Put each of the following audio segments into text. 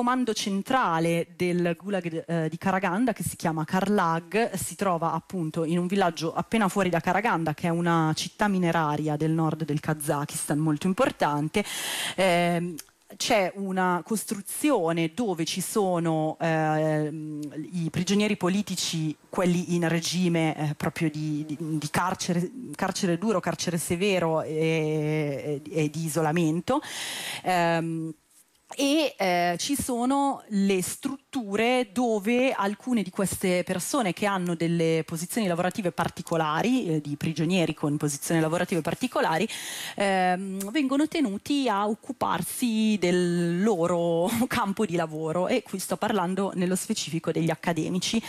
comando centrale del Gulag di Karaganda, che si chiama Karlag, si trova appunto in un villaggio appena fuori da Karaganda, che è una città mineraria del nord del Kazakistan molto importante. C'è una costruzione dove ci sono i prigionieri politici, quelli in regime proprio di carcere duro, carcere severo e di isolamento. Ci sono le strutture dove alcune di queste persone che hanno delle posizioni lavorative particolari, di prigionieri con posizioni lavorative particolari, vengono tenuti a occuparsi del loro campo di lavoro, e qui sto parlando nello specifico degli accademici.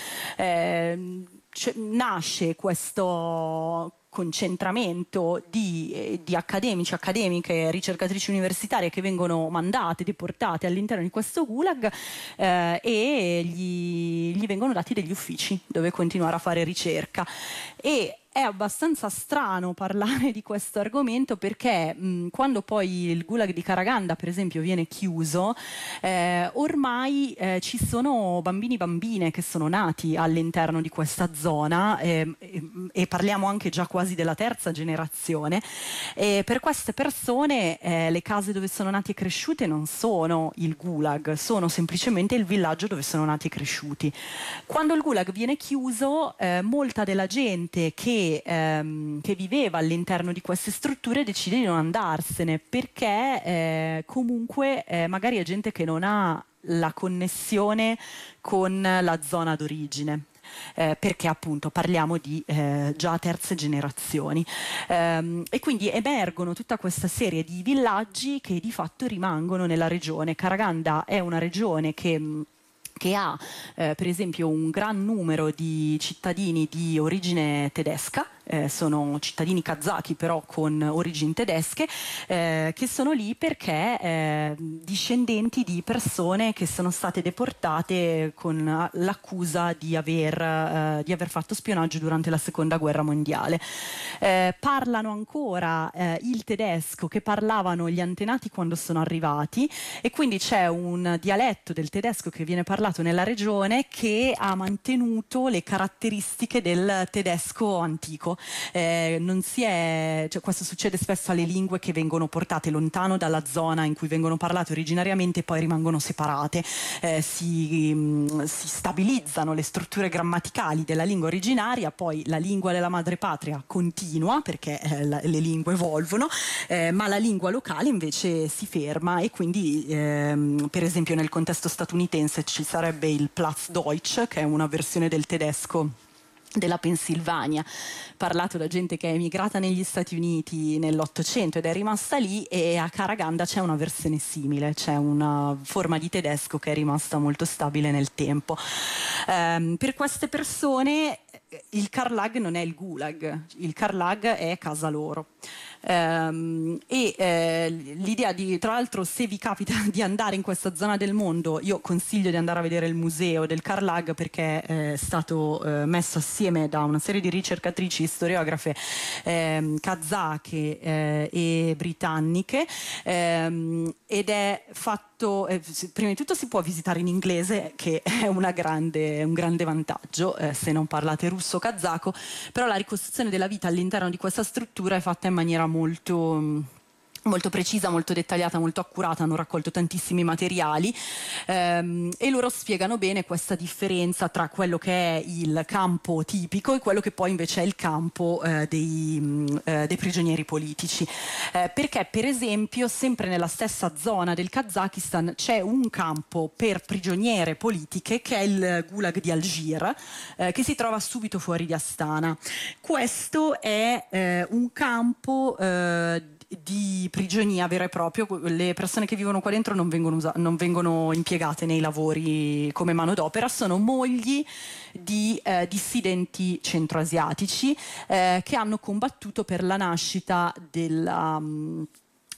Nasce questo concentramento di accademici, accademiche, ricercatrici universitarie che vengono mandate, deportate all'interno di questo gulag, e gli vengono dati degli uffici dove continuare a fare ricerca. E è abbastanza strano parlare di questo argomento perché quando poi il gulag di Karaganda, per esempio, viene chiuso, ormai ci sono bambini e bambine che sono nati all'interno di questa zona, e parliamo anche già quasi della terza generazione. Per queste persone le case dove sono nati e cresciute non sono il gulag, sono semplicemente il villaggio dove sono nati e cresciuti. Quando il gulag viene chiuso, molta della gente che viveva all'interno di queste strutture decide di non andarsene, perché comunque magari è gente che non ha la connessione con la zona d'origine. Perché appunto parliamo di già terze generazioni, e quindi emergono tutta questa serie di villaggi che di fatto rimangono nella regione. Karaganda è una regione che ha per esempio un gran numero di cittadini di origine tedesca, sono cittadini kazaki però con origini tedesche, che sono lì perché discendenti di persone che sono state deportate con l'accusa di aver fatto spionaggio durante la seconda guerra mondiale. Parlano ancora il tedesco che parlavano gli antenati quando sono arrivati, e quindi c'è un dialetto del tedesco che viene parlato nella regione che ha mantenuto le caratteristiche del tedesco antico. Questo succede spesso alle lingue che vengono portate lontano dalla zona in cui vengono parlate originariamente e poi rimangono separate. Si stabilizzano le strutture grammaticali della lingua originaria, poi la lingua della madrepatria continua perché le lingue evolvono, ma la lingua locale invece si ferma, e quindi per esempio nel contesto statunitense ci sarebbe il Plattdeutsch, che è una versione del tedesco della Pennsylvania, parlato da gente che è emigrata negli Stati Uniti nell'Ottocento ed è rimasta lì, e a Karaganda c'è una versione simile, c'è una forma di tedesco che è rimasta molto stabile nel tempo. Per queste persone il Karlag non è il gulag, il Karlag è casa loro. L'idea di, tra l'altro, se vi capita di andare in questa zona del mondo, io consiglio di andare a vedere il museo del Karlag, perché è stato messo assieme da una serie di ricercatrici storiografe kazake e britanniche, ed è fatto, prima di tutto si può visitare in inglese, che è un grande vantaggio se non parlate russo o kazako, però la ricostruzione della vita all'interno di questa struttura è fatta in maniera molto precisa, molto dettagliata, molto accurata. Hanno raccolto tantissimi materiali, e loro spiegano bene questa differenza tra quello che è il campo tipico e quello che poi invece è il campo dei prigionieri politici, perché per esempio sempre nella stessa zona del Kazakistan c'è un campo per prigioniere politiche che è il Gulag di Algiers, che si trova subito fuori di Astana. Questo è un campo di prigionia vero e proprio. Le persone che vivono qua dentro non vengono impiegate nei lavori come manodopera, sono mogli di dissidenti centroasiatici che hanno combattuto per la nascita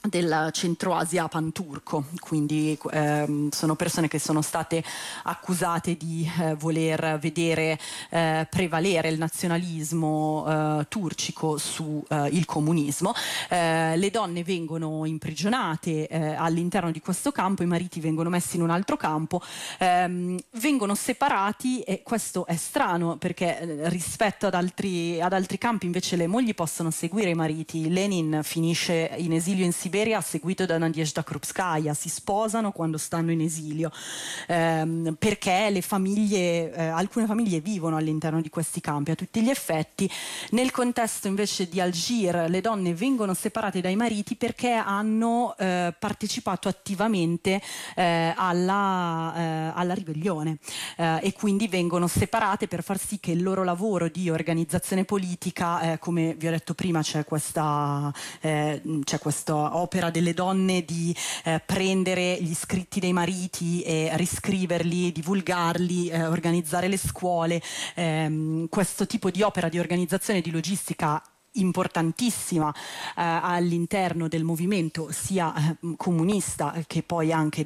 del Centro Asia panturco, quindi sono persone che sono state accusate di voler vedere prevalere il nazionalismo turcico su il comunismo. Le donne vengono imprigionate all'interno di questo campo, i mariti vengono messi in un altro campo, vengono separati, e questo è strano perché rispetto ad altri campi invece le mogli possono seguire i mariti. Lenin finisce in esilio in Siberia seguito da Nadezhda Krupskaya, si sposano quando stanno in esilio, perché le famiglie, alcune famiglie vivono all'interno di questi campi a tutti gli effetti. Nel contesto invece di Algir le donne vengono separate dai mariti perché hanno partecipato attivamente alla ribellione, e quindi vengono separate per far sì che il loro lavoro di organizzazione politica, come vi ho detto prima, c'è questa opera delle donne di prendere gli scritti dei mariti e riscriverli, divulgarli, organizzare le scuole, questo tipo di opera di organizzazione e di logistica importantissima all'interno del movimento sia comunista che poi anche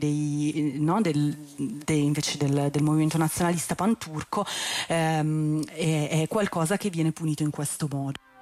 invece del movimento nazionalista panturco, è qualcosa che viene punito in questo modo.